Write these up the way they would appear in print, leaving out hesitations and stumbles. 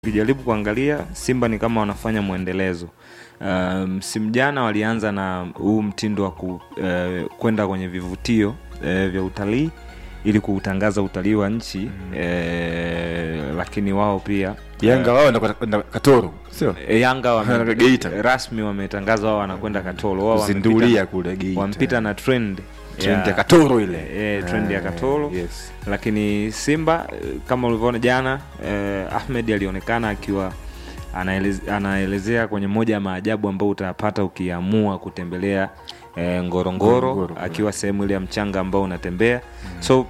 Ukijaribu kuangalia Simba ni kama wanafanya muendelezo. Msimu jana walianza na huu mtindo wa kwenda kwenye vivutio vya utalii ili kutangaza utalii wa nchi, lakini wao pia Yanga wao wanakwenda Katoro, sio? Yanga Geita rasmi wametangaza wao wanakwenda Katoro. Wao wamezindulia kule Geita. Wampita na trend ya Katoro ile. Trend ya Katoro. Yes. Lakini Simba kama ulivyoona jana, Ahmed alionekana akiwa anaelezea kwenye moja ya maajabu ambao utapata ukiamua kutembelea Ngorongoro akiwa sehemu ile ya mchanga ambao unatembea. So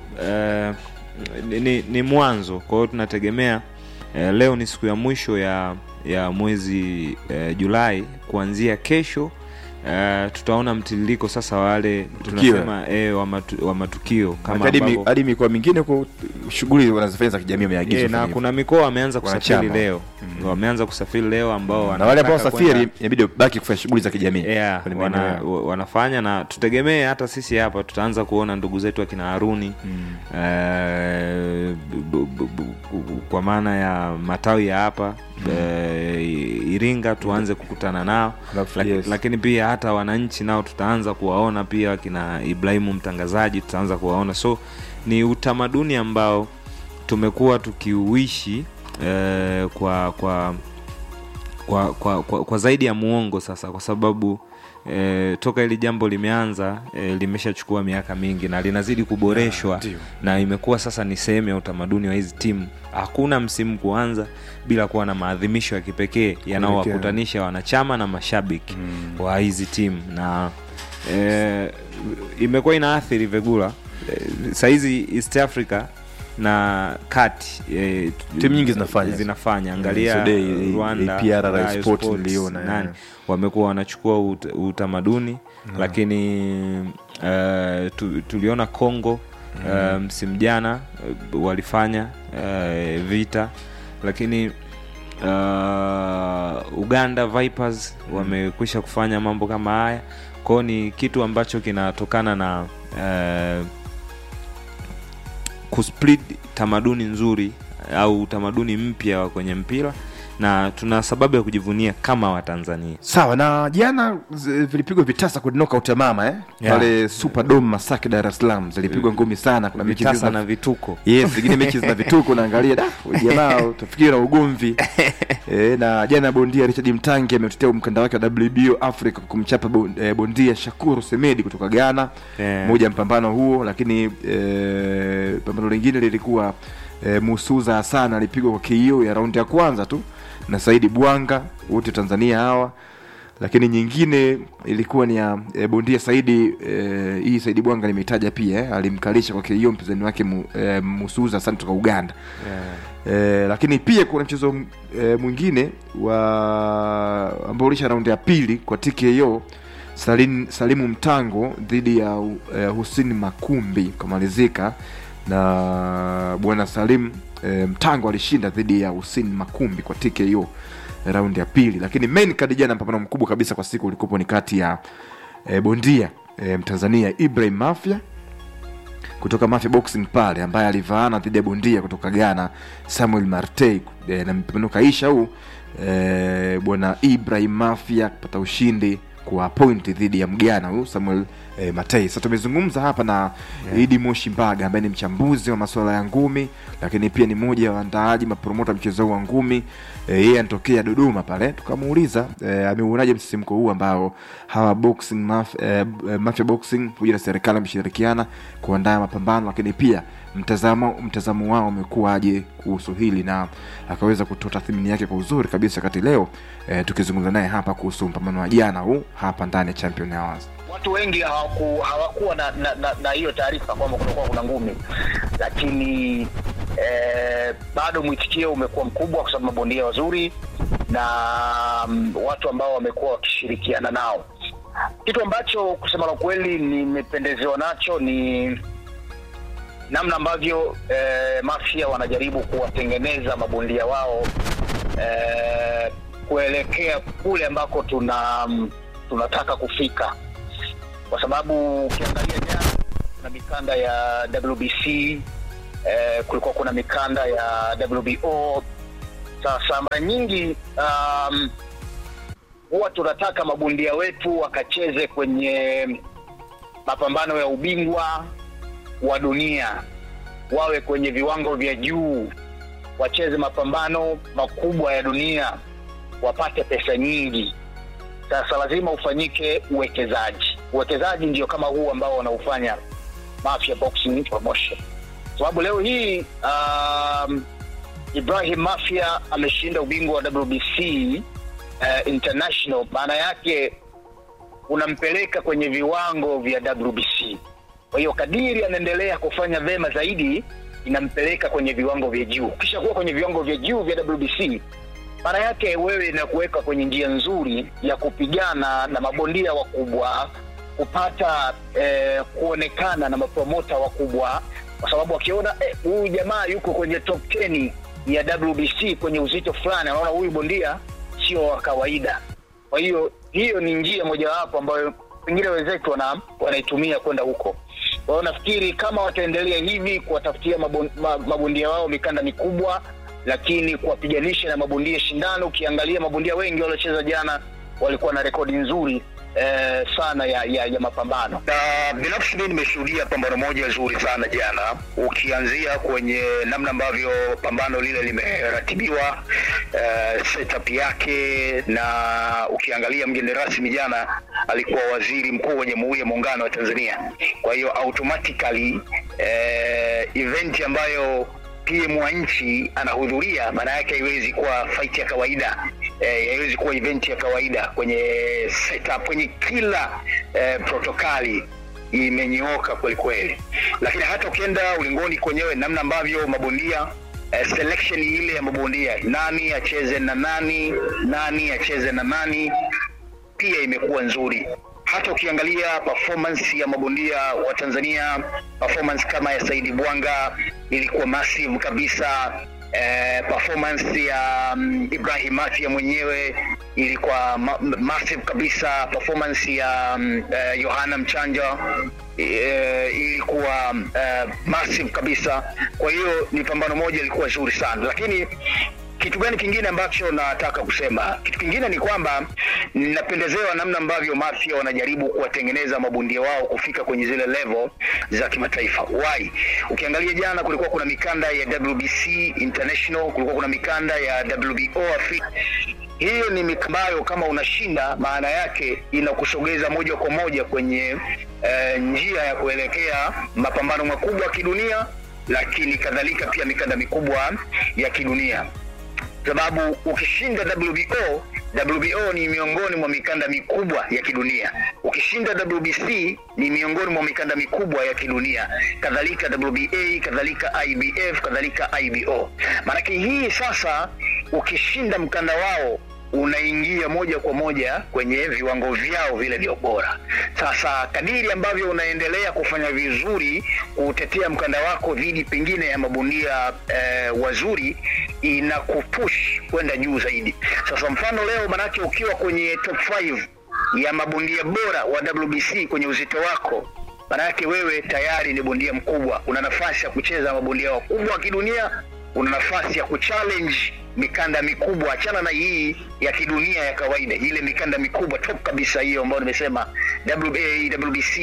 ni mwanzo. Kwa hiyo tunategemea leo ni siku ya mwisho ya mwezi Julai. Kuanzia kesho tutaona mtiririko sasa wale tunasema wa matukio kama ambao hadi mikoa mingine kwa shughuli wanazofanya za kijamii wameagizwa. Na kuna mikoa wameanza kusafiri leo. Wameanza kusafiri leo ambao na wale ambao wasafiri inabidi baki kufanya shughuli za kijamii. Wanafanya, na tutegemee hata sisi hapa tutaanza kuona ndugu zetu akina Haruni kwa maana ya matawi ya hapa Iringa tuanze kukutana nao. Lakini pia hata wananchi nao tutaanza kuwaona pia, kina Ibrahimu mtangazaji tutaanza kuwaona. So ni utamaduni ambao tumekuwa tukiuishi kwa zaidi ya muongo sasa, kwa sababu toka ili jambo limeanza limeshachukua miaka mingi na linazidi kuboreshwa, na imekuwa sasa ni sehemu ya utamaduni wa hizi timu. Hakuna msimu kuanza bila kuwa na maadhimisho ya kipekee yanaowakutanisha wanachama na mashabiki wa hizi timu, na imekuwa inaathiri Vegula. Saizi East Africa na kati timu nyingi zinafanya. Angalia Rwanda, APR Sport niliona wamekuwa wanachukua utamaduni. Lakini tuliona Kongo msimu jana walifanya Vita. Lakini Uganda Vipers wamekwisha kufanya mambo kama haya. Kwa ni kitu ambacho kinatokana na kusplit tamaduni nzuri au tamaduni mpya kwenye mpira, na tuna sababu ya kujivunia kama Watanzania. Sawa. Na jana vilipigwa vitasa kwa knockout ya mama pale Superdome Masaki Dar es Salaam. Zilipigwa ngumi sana, kuna mechi na vituko. Yes, zingine mechi zina vituko, naangalia jamaa utafikiri na ugomvi. Na jana bondia Richard Mtangi ametetea mkanda wake wa WBO Africa kumchapa bondia Shakuru Semedi kutoka Ghana. Moja mpambano huo. Lakini pambano lingine lilikuwa Musuza Hassan alipigwa kwa KO ya raundi ya kwanza tu na Saidi Bwanga, wote Tanzania hawa. Lakini nyingine ilikuwa ni ya bondia Saidi, hii Saidi Bwanga nimetaja pia, alimkalisha kwa KO mpinzani wake Musuza Hassan kutoka Uganda. Lakini pia kuna mchezo mwingine ambao ulisha raundi ya pili kwa TKO, Salimu Mtango dhidi ya Hussein Makumbi kumalizika na bwana Salim Mtango alishinda dhidi ya Hussein Makumbi kwa TKO raundi ya pili. Lakini main card jana, mpambano mkubwa kabisa kwa siku ulikuwa ni kati ya bondia Mtanzania Ibrahim Mafia kutoka Mafia Boxing pale, ambaye alivaana dhidi ya bondia kutoka Ghana Samuel Martey, na mpambano kaisha huu bwana Ibrahim Mafia kupata ushindi kwa point dhidi ya Mgana huyu Samuel Matei. Sasa tumezungumza hapa na Idi Moshi Mbaga ambaye ni mchambuzi wa masuala ya ngumi, lakini pia ni mmoja wa waandaaji mapromota mchezo wa ngumi. Yeye anatokea Dodoma pale. Tukamuuliza ameuonaje msisimko huu ambao hawa boxing Mafia Boxing pamoja na serikali wameshirikiana kuandaa mapambano, lakini pia mtazamo wao umekuaje kuhusu hili, na akaweza kutoa tathmini yake kwa uzuri kabisa kati leo tukizungumza naye hapa kuhusu mpambano wa jana huu hapa ndani ya Champion Hours. Watu wengi hawakuwa na hiyo taarifa kwamba kuna ngumi, lakini bado mwitikio umekuwa mkubwa kwa sababu mabondia wazuri na watu ambao wamekuwa wakishirikiana nao. Kitu ambacho kusema la kweli nimependezewa nacho ni namna ambavyo Mafia wanajaribu kuwatengeneza mabondia wao kuelekea kule ambako tunataka kufika, kwa sababu ukiangalia jana na mikanda ya WBC kulikuwa kuna mikanda ya WBO, Sasa mara nyingi huwa tunataka mabondia wetu wakacheze kwenye mapambano ya ubingwa wa dunia, wawe kwenye viwango vya juu, wacheze mapambano makubwa ya dunia, wapate pesa nyingi. Sasa lazima ufanyike uwekezaji ndio kama huu ambao wanaufanya Mafia Boxing Promotion. Sababu leo hii Ibrahim Mafia ameshinda ubingwa wa WBC International, maana yake unampeleka kwenye viwango vya WBC. Kwa hiyo kadiri anaendelea kufanya vema zaidi, inampeleka kwenye viwango vya juu. Kisha kuwa kwenye viwango vya juu vya WBC, maana yake wewe inakuweka kwenye njia nzuri ya kupigana na mabondia wakubwa, kupata kuonekana na mapromota wakubwa, kwa sababu wakiona huyu jamaa yuko kwenye top 10 ya WBC kwenye uzito fulani, anaona huyu bondia sio wa kawaida. Kwa hiyo ni njia mojawapo ambayo pengine wenzetu wanaitumia kwenda huko. Kwa hiyo nafikiri kama wataendelea hivi kuwatafutia mabondia wao mikanda mikubwa, lakini kuwapiganisha na mabondia shindano, ukiangalia mabondia wengi waliocheza jana walikuwa na rekodi nzuri sana ya mapambano. Na binafsi mimi nimeshuhudia pambano moja nzuri sana jana, ukianzia kwenye namna ambavyo pambano lile limeratibiwa, setup yake, na ukiangalia mgeni rasmi jana alikuwa waziri mkuu wa Jamhuri ya Muungano wa Tanzania. Kwa hiyo automatically event ambayo PM wa nchi anahudhuria, maana yake haiwezi kuwa fight ya kawaida, haiwezi kuwa event ya kawaida. Kwenye setup, kwenye kila protokali imenyooka kweli kweli. Lakini hata ukienda ulingoni kwenyewe, namna ambavyo mabondia selection ile ya mabondia, nani acheze na nani acheze na nani, pia imekuwa nzuri. Hata ukiangalia performance ya mabondia wa Tanzania, performance kama ya Saidi Bwanga ilikuwa massive kabisa. Performance ya Ibrahim Mafia mwenyewe ilikuwa massive kabisa. Performance ya Yohana Mchanja ilikuwa massive kabisa. Kwa hiyo ni pambano moja ilikuwa nzuri sana. Lakini kitu gani kingine ambacho nataka kusema? Kitu kingine ni kwamba ninapendezewa namna ambavyo Mafia wanajaribu kuwatengeneza mabondia wao kufika kwenye zile level za kimataifa. Why? Ukiangalia jana kulikuwa kuna mikanda ya WBC International, kulikuwa kuna mikanda ya WBO Africa. Hiyo ni mikambayo kama unashinda, maana yake inakusogeza moja kwa moja kwenye njia ya kuelekea mapambano makubwa ya kidunia, lakini kadhalika pia mikanda mikubwa ya kidunia. Sababu ukishinda WBO ni miongoni mwa mikanda mikubwa ya kidunia. Ukishinda WBC ni miongoni mwa mikanda mikubwa ya kidunia. Kadhalika WBA, kadhalika IBF, kadhalika IBO. Maana hii sasa ukishinda mkanda wao unaingia moja kwa moja kwenye viwango vyao vile vya ubora. Sasa kadiri ambavyo unaendelea kufanya vizuri kutetea mkanda wako dhidi pengine ya mabondia wazuri, inakupush kwenda juu zaidi. Sasa mfano leo, manake ukiwa kwenye top 5 ya mabondia bora wa WBC kwenye uzito wako, manake wewe tayari ni bondia mkubwa, una nafasi ya kucheza mabondia wakubwa wa kidunia, una nafasi ya kuchallenge mikanda mikubwa. Achana na hii ya kidunia ya kawaida, ile mikanda mikubwa top kabisa hiyo ambayo nimesema WBA, WBC,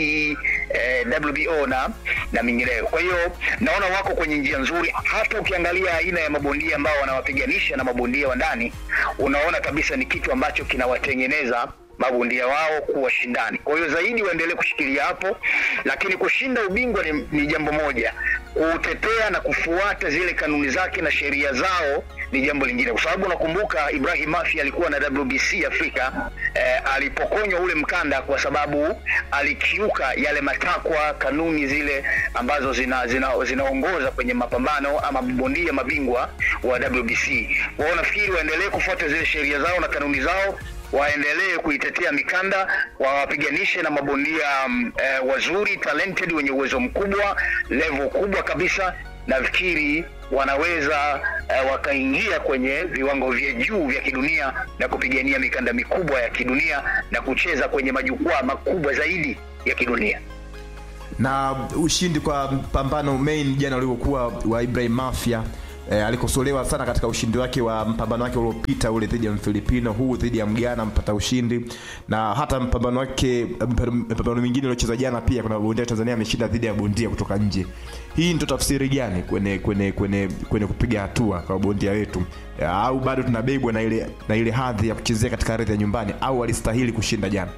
WBO na mingineyo. Kwa hiyo naona wako kwenye njia nzuri. Hata ukiangalia aina ya mabondia ambao wanawapiganisha na mabondia wa ndani, unaona kabisa ni kitu ambacho kinawatengeneza mabondia wao kuwa shindani. Kwa hiyo zaidi waendelee kushikilia hapo, lakini kushinda ubingwa ni jambo moja, kutetea na kufuata zile kanuni zake na sheria zao ni jambo lingine. Kwa sababu nakumbuka Ibrahim Mafia alikuwa na WBC Afrika, alipokonywa ule mkanda kwa sababu alikiuka yale matakwa, kanuni zile ambazo zinaongoza kwenye mapambano ama bondia mabingwa wa WBC. Wao nafikiri waendelee kufuata zile sheria zao na kanuni zao, waendelee kuitetea mikanda, wawapiganishe na mabondia wazuri, talented, wenye uwezo mkubwa, level kubwa kabisa. Nafikiri wanaweza wakaingia kwenye viwango vya juu vya kidunia na kupigania mikanda mikubwa ya kidunia na kucheza kwenye majukwaa makubwa zaidi ya kidunia. Na ushindi kwa pambano main jana uliokuwa wa Ibrahim Mafia, alikosolewa sana katika ushindi wake wa mpambano wake uliopita ule dhidi ya Mfilipino, huu dhidi ya Mgana mpata ushindi, na hata mpambano mwingine uliocheza jana pia kuna bondia Tanzania ameshinda dhidi ya bondia kutoka nje. Hii ndio tafsiri gani kwenye kupiga hatua kwa bondia wetu? Au bado tunabebwa na ile hadhi ya kuchezea katika ardhi ya nyumbani, au walistahili kushinda jana?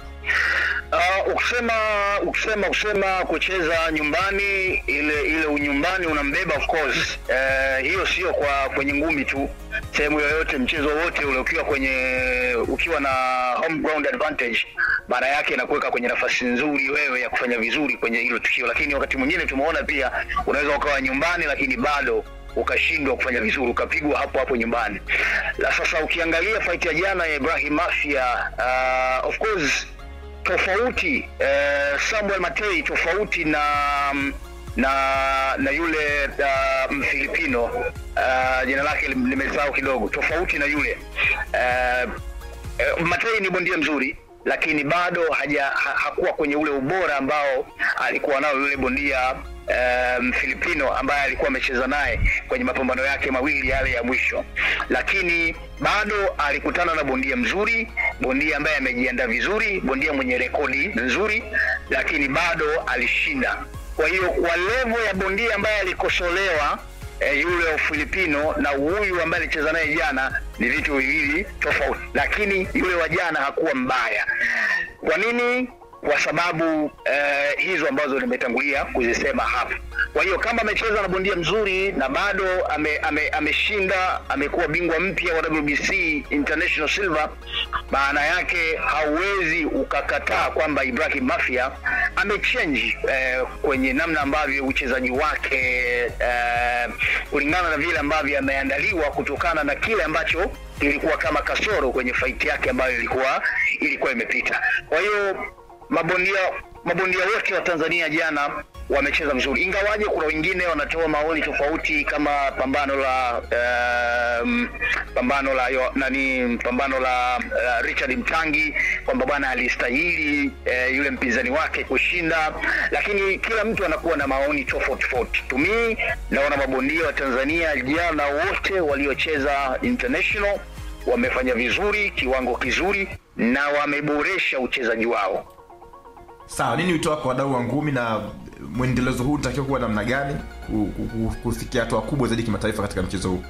Ukisema kucheza nyumbani, ile unyumbani unambeba, of course. Hiyo sio kwenye ngumi tu, sehemu yoyote, mchezo wote ule ukiwa na home ground advantage, maana yake inakuweka kwenye nafasi nzuri wewe ya kufanya vizuri kwenye hilo tukio. Lakini wakati mwingine tumeona pia unaweza ukawa nyumbani lakini bado ukashindwa kufanya vizuri, ukapigwa hapo nyumbani. La sasa ukiangalia fight ya jana ya Ibrahim Mafia, of course tofauti, Samuel Matei tofauti na yule Mfilipino, jina lake nimesahau kidogo, tofauti na yule Matei ni bondia mzuri, lakini bado hakuwa kwenye ule ubora ambao alikuwa nao yule bondia Mfilipino ambaye alikuwa amecheza naye kwenye mapambano yake mawili yale ya mwisho. Lakini bado alikutana na bondia mzuri, bondia ambaye amejiandaa vizuri, bondia mwenye rekodi nzuri, lakini bado alishinda. Kwa hiyo kwa level ya bondia ambaye alikosolewa, yule Filipino na huyu ambaye alicheza naye jana, ni vitu viwili tofauti. Lakini yule wa jana hakuwa mbaya. Kwa nini? Kwa sababu hizo nimetangulia kuzisema hapa. Kwa hiyo kama amecheza na bondia mzuri na bado ameshinda, amekuwa bingwa mpya wa WBC International Silver, maana yake hauwezi ukakataa kwamba Ibrahim Mafia amechange kwenye namna ambavyo uchezaji wake, kulingana na vile ambavyo ameandaliwa, kutokana na kile ambacho ilikuwa kama kasoro kwenye fight yake ambayo ilikuwa imepita. Kwa hiyo mabondia wote wa Tanzania jana wamecheza vizuri, ingawaje kuna wengine wanatoa maoni tofauti, kama pambano la Richard Mtangi, kwamba bwana alistahili yule mpinzani wake kushinda. Lakini kila mtu anakuwa na maoni tofauti. To me, naona mabondia wa Tanzania jana wote waliocheza international wamefanya vizuri, kiwango kizuri, na wameboresha uchezaji wao. Sawa, nini wito wako wadau wa ngumi, na mwendelezo huu unatakiwa kuwa namna gani kufikia hatua kubwa zaidi kimataifa katika mchezo huu?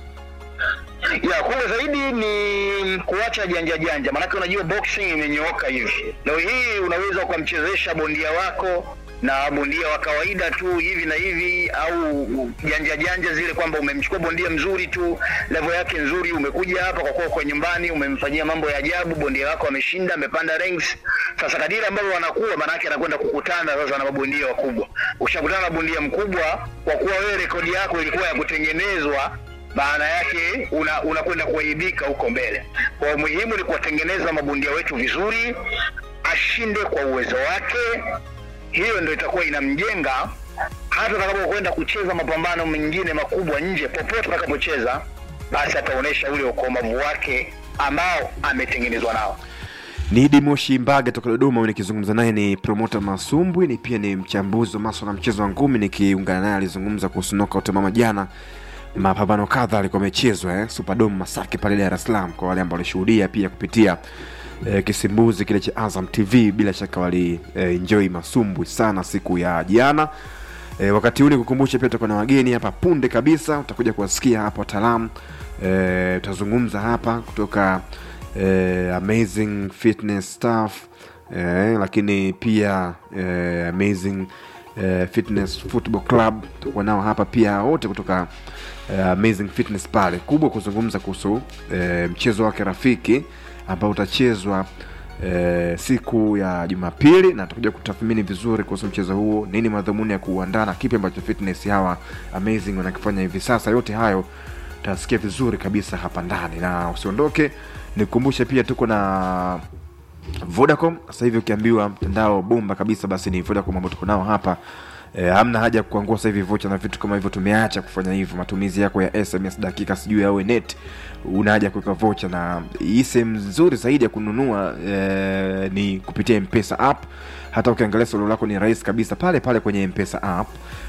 Kubwa zaidi ni kuacha janja. Maana unajua boxing imenyooka hivi. Leo hii unaweza kumchezesha bondia wako na bondia wa kawaida tu hivi na hivi, au janja zile kwamba umemchukua bondia mzuri tu, level yake nzuri, umekuja hapa kwa nyumbani umemfanyia mambo ya ajabu, bondia wako ameshinda, amepanda ranks. Sasa kadiri ambavyo wanakuwa, maana yake anakwenda kukutana sasa na mabondia wakubwa. Ukishakutana na bondia mkubwa, kwa kuwa wewe rekodi yako ilikuwa ya kutengenezwa, maana yake unakwenda kuaibika huko mbele. Kwa muhimu ni kuwatengeneza mabondia wetu vizuri, ashinde kwa uwezo wake. Hiyo ndio itakuwa inamjenga hata atakapokwenda kucheza mapambano mengine makubwa nje, popote atakapocheza, basi ataonesha ule ukomavu wake ambao ametengenezwa nao. Ni Dimoshi Mbaga toka Dodoma, nikizungumza naye ni promoter Masumbwi, ni pia ni mchambuzi wa masuala ya mchezo wa ngumi. Nikiungana naye alizungumza kuhusu knockout mama jana, mapambano kadha alikuwa amechezwa Superdome Masaki pale Dar es Salaam, kwa wale ambao walishuhudia pia kupitia kisimbuzi kile cha Azam TV. Bila shaka wali enjoy Masumbwi sana siku ya jana. Wakati huu nikukumbusha pia tutakuwa na wageni hapa punde kabisa, utakuja kuwasikia hapa wataalamu. Tutazungumza hapa kutoka Amazing Fitness Staff, lakini pia Amazing Fitness Football Club tutakuwa nao hapa pia, wote kutoka Amazing Fitness pale, kubwa kuzungumza kuhusu mchezo wake rafiki ambao utachezwa siku ya Jumapili, na tutakuja kutathmini vizuri kuhusu mchezo huo, nini madhumuni ya kuandaa na kipi ambacho fitness hawa Amazing wanakifanya hivi sasa. Yote hayo tutasikia vizuri kabisa hapa ndani, na usiondoke. Nikukumbushe pia tuko na Vodacom. Sasa hivi ukiambiwa mtandao bomba kabisa, basi ni Vodacom ambao tuko nao hapa. Hamna haja kuangua sasa hivi voucher na vitu kama hivyo, tumeacha kufanya hivyo. Matumizi yako ya SMS dakika sijui au net, una haja kuweka voucher, na hii sehemu nzuri zaidi ya kununua ni kupitia M-Pesa app. Hata ukiangalia solo lako ni rahisi kabisa pale pale kwenye M-Pesa app.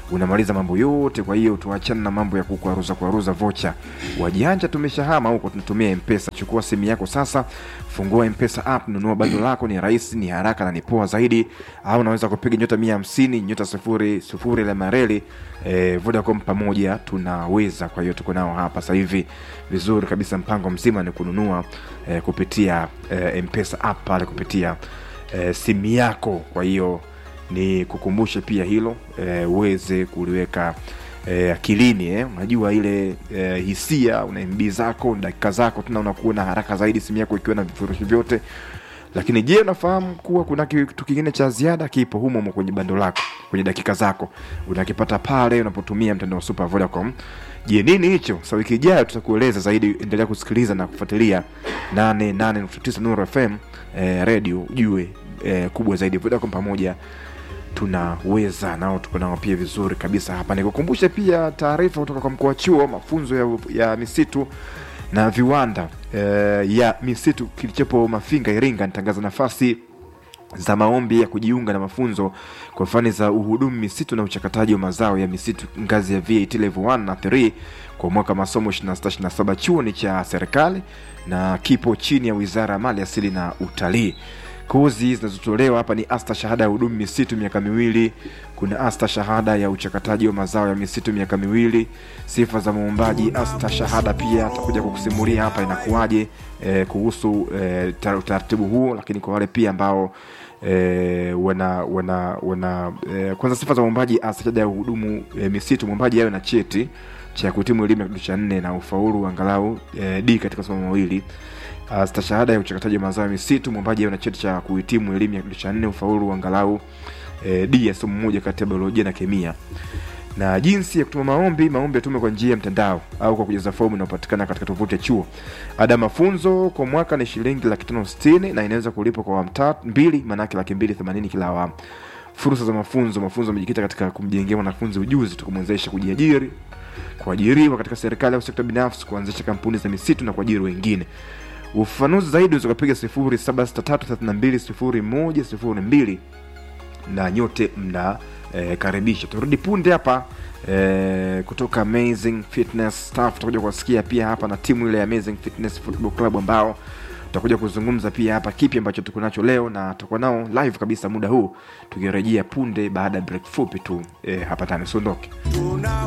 unamaliza mambo yote. Kwa hiyo tuachane na mambo ya kukwaruza vocha. Wajanja tumeshahama huko, tunatumia M-Pesa. Chukua simu yako sasa, fungua M-Pesa app, nunua bando lako. Ni rahisi, ni haraka na ni poa zaidi. Au unaweza kupiga nyota 150 nyota 00 la mareli. Vodacom pamoja tunaweza. Kwa hiyo tuko nao hapa sasa hivi vizuri kabisa. Mpango mzima ni kununua kupitia M-Pesa app pale kupitia simu yako. Kwa hiyo ni kukumbushe pia hilo uweze kuliweka akilini. Unajua ile hisia, una MB zako, dakika zako, tuna unakuwa na haraka zaidi simu yako ikiwa na vifurushi vyote. Lakini je, unafahamu kuwa kuna kitu kingine cha ziada kipo humo kwenye bando lako, kwenye dakika zako unakipata pale unapotumia mtandao wa Super Vodacom? Je, nini hicho? Sasa wiki ijayo tutakueleza zaidi. Endelea kusikiliza na kufuatilia 88.9 Nuru FM radio, ujue kubwa zaidi. Vodacom pamoja tunaweza, nao tuko nao pia vizuri kabisa hapa. Nikukumbushe pia taarifa kutoka kwa mkuu wa chuo mafunzo ya misitu na viwanda ya misitu kilichopo Mafinga Iringa. Nitangaza nafasi za maombi ya kujiunga na mafunzo kwa fani za uhudumu misitu na uchakataji wa mazao ya misitu ngazi ya VAT level 1 na 3 kwa mwaka masomo 26-27. Chuo ni cha serikali na kipo chini ya Wizara ya Mali Asili na Utalii. Kozi zinazotolewa hapa ni asta shahada ya uhudumu misitu miaka 2, kuna asta shahada ya uchakataji wa mazao ya misitu miaka 2. Sifa za muombaji asta shahada pia atakuja kukusimulia hapa inakuaje kuhusu utaratibu huo. Lakini kwa wale pia ambao kwanza sifa za muombaji asta shahada ya uhudumu misitu, muombaji yawe na cheti cha kuhitimu elimu ya kidato cha 4 na ufaulu angalau D katika somo mawili. Stashahada ya uchakataji wa mazao ya misitu, muombaji ana cheti cha kuhitimu elimu ya kidato cha 4 ufaulu angalau D ya somo moja kati ya biolojia na kemia. Na jinsi ya kutuma maombi yatume kwa njia ya mtandao au kwa kujaza fomu inayopatikana katika tovuti ya chuo. Ada mafunzo kwa mwaka ni shilingi 560 na inaweza kulipwa kwa awamu 2, maana yake 280 kila awamu. Fursa za mafunzo yamejikita katika kumjengea wanafunzi ujuzi tukumwezesha kujiajiri, kuajiriwa katika serikali au sekta binafsi, kuanzisha kampuni za misitu na kuajiri wengine. Ufafanuzi zaidi unaweza kupiga 0763320102 na nyote mna karibisha. Turudi punde hapa kutoka Amazing Fitness Staff. Tutakuja kuwasikia pia hapa na timu ile ya Amazing Fitness Football Club ambao tutakuja kuzungumza pia hapa kipi ambacho tuko nacho leo, na tutakuwa nao live kabisa muda huu tukirejea punde baada ya break fupi tu hapa tani sondoke.